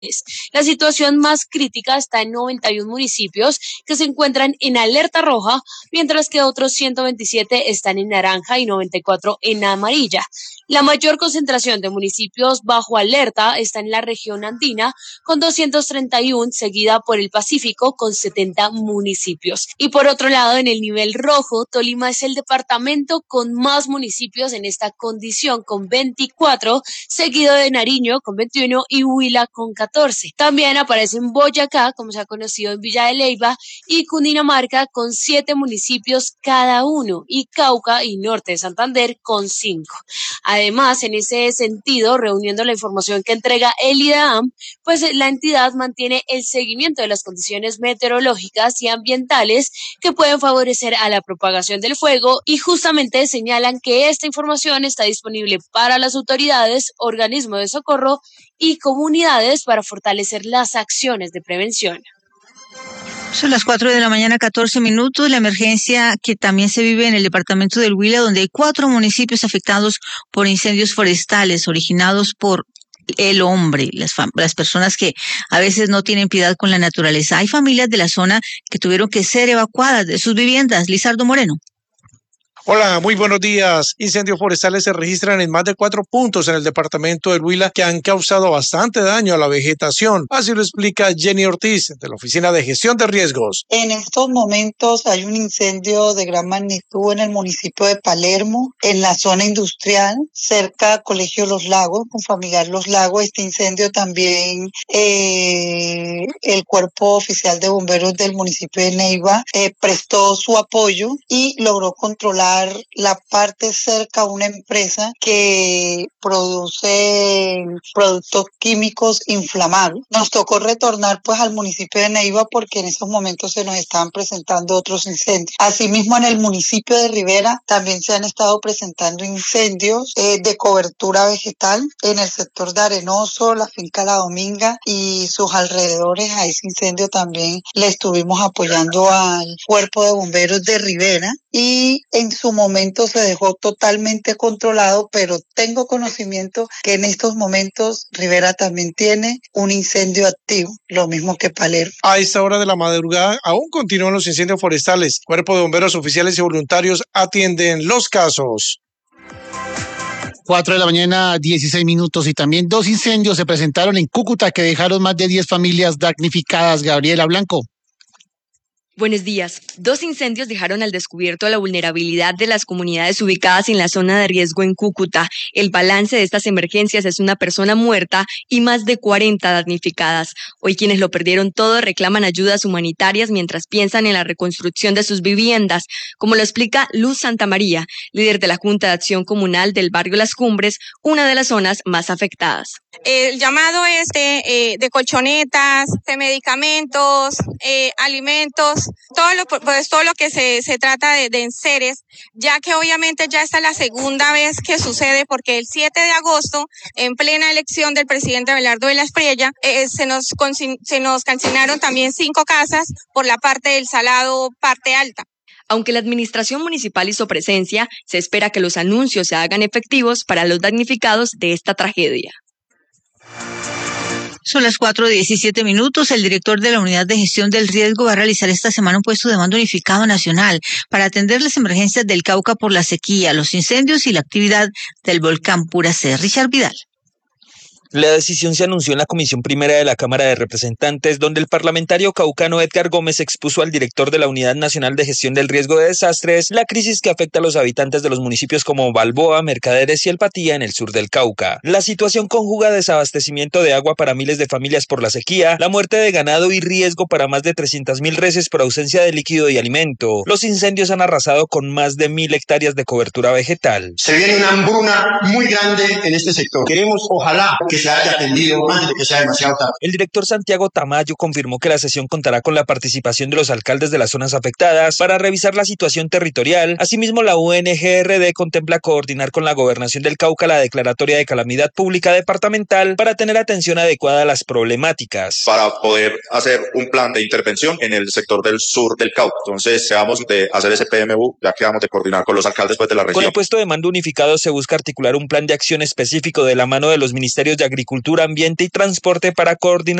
La situación más crítica está en 91 municipios que se encuentran en alerta roja, mientras que otros 127 están en naranja y 94 en amarilla. La mayor concentración de municipios bajo alerta está en la región andina, con 231, seguida por el Pacífico, con 70 municipios. Y por otro lado, en el nivel rojo, Tolima es el departamento con más municipios en esta condición, con 24, seguido de Nariño, con 21, y Huila, con 14. También aparecen Boyacá, como se ha conocido en Villa de Leyva, y Cundinamarca, con 7 municipios cada uno, y Cauca y Norte de Santander, con 5. Además, en ese sentido, reuniendo la información que entrega el IDAAM, pues la entidad mantiene el seguimiento de las condiciones meteorológicas y ambientales que pueden favorecer a la propagación del fuego, y justamente señalan que esta información está disponible para las autoridades, organismos de socorro y comunidades para fortalecer las acciones de prevención. Son las 4:14 a.m. La emergencia que también se vive en el departamento del Huila, donde hay 4 municipios afectados por incendios forestales originados por el hombre, las personas que a veces no tienen piedad con la naturaleza. Hay familias de la zona que tuvieron que ser evacuadas de sus viviendas. Lizardo Moreno. Hola, muy buenos días. Incendios forestales se registran en más de 4 puntos en el departamento del Huila que han causado bastante daño a la vegetación. Así lo explica Jenny Ortiz, de la Oficina de Gestión de Riesgos. En estos momentos hay un incendio de gran magnitud en el municipio de Palermo, en la zona industrial, cerca a Colegio Los Lagos, con Familiar Los Lagos. Este incendio también, el Cuerpo Oficial de Bomberos del municipio de Neiva prestó su apoyo y logró controlar la parte cerca a una empresa que produce productos químicos inflamables. Nos tocó retornar pues al municipio de Neiva porque en esos momentos se nos estaban presentando otros incendios. Asimismo, en el municipio de Rivera también se han estado presentando incendios de cobertura vegetal en el sector de Arenoso, la finca La Dominga y sus alrededores. A ese incendio también le estuvimos apoyando al Cuerpo de Bomberos de Rivera y en su momento se dejó totalmente controlado, pero tengo conocimiento que en estos momentos Rivera también tiene un incendio activo, lo mismo que Palermo. A esta hora de la madrugada aún continúan los incendios forestales. Cuerpo de bomberos oficiales y voluntarios atienden los casos. 4:16 a.m. y también 2 incendios se presentaron en Cúcuta que dejaron más de 10 familias damnificadas. Gabriela Blanco. Buenos días. 2 incendios dejaron al descubierto la vulnerabilidad de las comunidades ubicadas en la zona de riesgo en Cúcuta. El balance de estas emergencias es una persona muerta y más de 40 damnificadas. Hoy quienes lo perdieron todo reclaman ayudas humanitarias mientras piensan en la reconstrucción de sus viviendas, como lo explica Luz Santamaría, líder de la Junta de Acción Comunal del barrio Las Cumbres, una de las zonas más afectadas. El llamado es de colchonetas, de medicamentos, alimentos, todo lo que se trata de enseres, ya que obviamente ya esta es la segunda vez que sucede, porque el 7 de agosto, en plena elección del presidente Abelardo de la Espriella, se nos consignaron también 5 casas por la parte del Salado, parte alta. Aunque la administración municipal hizo presencia, se espera que los anuncios se hagan efectivos para los damnificados de esta tragedia. Son las 4:17 a.m. El director de la Unidad de Gestión del Riesgo va a realizar esta semana un puesto de mando unificado nacional para atender las emergencias del Cauca por la sequía, los incendios y la actividad del volcán Puracé. Richard Vidal. La decisión se anunció en la Comisión Primera de la Cámara de Representantes, donde el parlamentario caucano Edgar Gómez expuso al director de la Unidad Nacional de Gestión del Riesgo de Desastres la crisis que afecta a los habitantes de los municipios como Balboa, Mercaderes y El Patía en el sur del Cauca. La situación conjuga desabastecimiento de agua para miles de familias por la sequía, la muerte de ganado y riesgo para más de 300.000 reses por ausencia de líquido y alimento. Los incendios han arrasado con más de 1.000 hectáreas de cobertura vegetal. Se viene una hambruna muy grande en este sector. Queremos, ojalá, que se haya atendido antes de que sea demasiado tarde. El director Santiago Tamayo confirmó que la sesión contará con la participación de los alcaldes de las zonas afectadas para revisar la situación territorial. Asimismo, la UNGRD contempla coordinar con la Gobernación del Cauca la declaratoria de calamidad pública departamental para tener atención adecuada a las problemáticas. Para poder hacer un plan de intervención en el sector del sur del Cauca. Entonces, quedamos de hacer ese PMU, ya quedamos de coordinar con los alcaldes de la región. Con el puesto de mando unificado se busca articular un plan de acción específico de la mano de los ministerios de Agricultura, Ambiente y Transporte para coordinar